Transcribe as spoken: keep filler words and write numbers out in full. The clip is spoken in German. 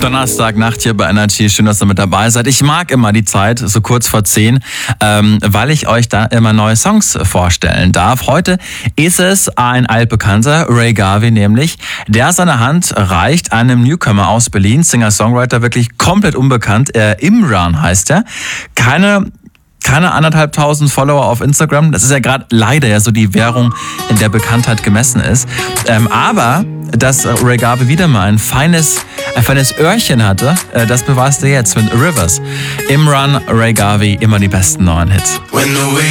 Donnerstagnacht hier bei Energy. Schön, dass ihr mit dabei seid. Ich mag immer die Zeit, so kurz vor zehn, ähm, weil ich euch da immer neue Songs vorstellen darf. Heute ist es ein altbekannter, Ray Garvey nämlich, der seine Hand reicht einem Newcomer aus Berlin, Singer-Songwriter, wirklich komplett unbekannt. Äh, Imran heißt er. Keine... Keine anderthalbtausend Follower auf Instagram. Das ist ja gerade leider ja so die Währung, in der Bekanntheit gemessen ist. Ähm, aber, dass Ray Garvey wieder mal ein feines, ein feines Öhrchen hatte, äh, das beweist er jetzt mit Rivers. Imran, Ray Garvey, immer die besten neuen Hits.